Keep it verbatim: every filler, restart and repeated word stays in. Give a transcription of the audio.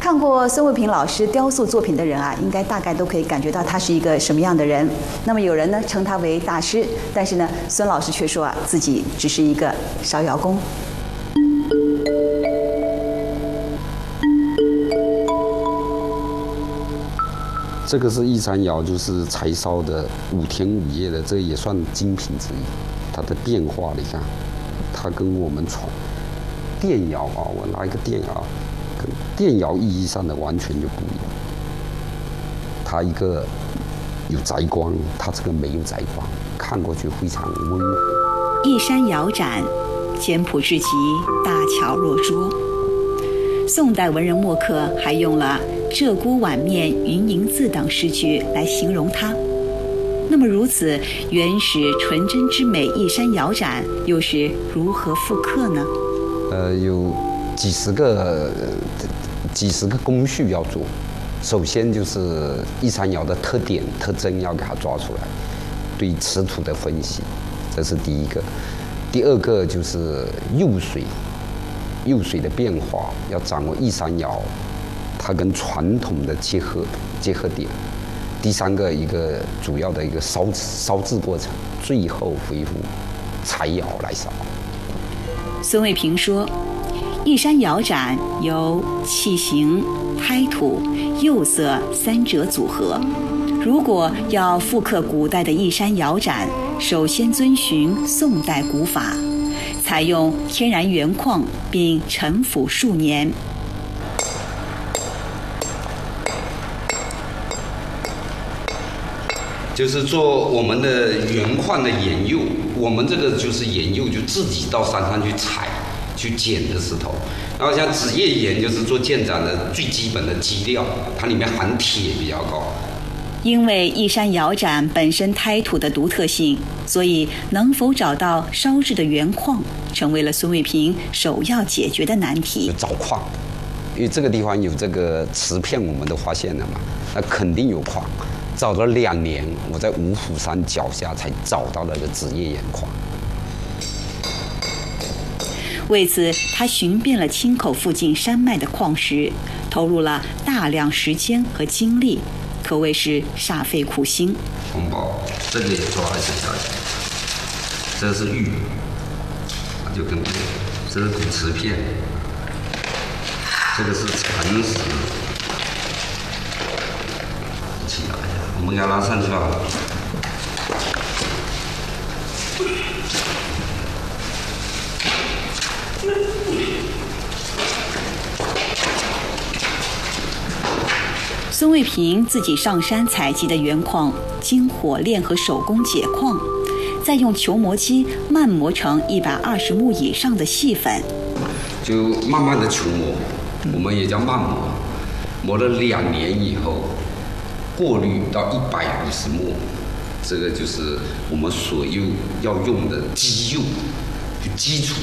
看过孙卫平老师雕塑作品的人啊，应该大概都可以感觉到他是一个什么样的人。那么有人呢称他为大师，但是呢，孙老师却说啊，自己只是一个烧窑工。 这个是一山窑，就是柴烧的五天五夜的，这也算精品之一。它的变化，你看，它跟我们传电窑啊，我拿一个电窑，跟电窑意义上的完全就不一样。它一个有宅光，它这个没有宅光，看过去非常温和。 一山窑盏，简朴至极，大巧若拙。宋代文人墨客还用了鹧鸪碗面云银字等诗句来形容它。那么如此原始纯真之美一山窑盏，又是如何复刻呢？ 呃，有几十个、几十个工序要做。首先就是一山窑的特点、特征要给它抓出来，对瓷土的分析，这是第一个。第二个就是釉水。釉水的变化要掌握一山窑，它跟传统的结合结合点。第三个一个主要的一个烧烧制过程，最后恢复柴窑来烧。 孙卫平说，一山窑盏由器形、胎土、釉色三者组合。如果要复刻古代的一山窑盏，首先遵循宋代古法。采用天然原矿并陈腐数年， 就是做我们的原矿的研釉，我们这个就是研釉，就自己到山上去采、去捡的石头。然后像纸叶岩，就是做建盏的最基本的基料，它里面含铁比较高。 因为一山窑盏本身胎土的独特性，所以能否找到烧制的原矿，成为了孙卫平首要解决的难题。 找矿，因为这个地方有这个瓷片，我们都发现了嘛，那肯定有矿。找了两年，我在五虎山脚下才找到了个纸叶岩矿。 为此，他寻遍了青口附近山脉的矿石，投入了大量时间和精力。可谓是煞费苦心。 红宝，这个也抓一下下去，这是玉，就跟这是古瓷片，这个是蚕石，起来，我们给它拉上去啊。 孙卫平自己上山采集的原矿，经火炼和手工解矿，再用球磨机慢磨成一百二十目以上的细粉， 就慢慢的球磨，我们也叫慢磨，磨了两年以后，过滤到一百五十目，这个就是我们所有要用的基釉，就基础。